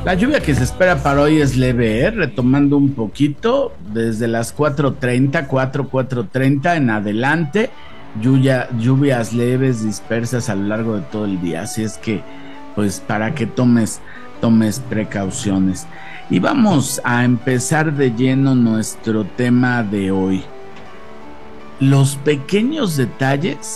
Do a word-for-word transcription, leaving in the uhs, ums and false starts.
La lluvia que se espera para hoy es leve, ¿eh? Retomando un poquito, desde las cuatro treinta, cuatro, cuatro treinta en adelante, lluvia, lluvias leves dispersas a lo largo de todo el día, así es que, pues, para que tomes, tomes precauciones. Y vamos a empezar de lleno nuestro tema de hoy. Los pequeños detalles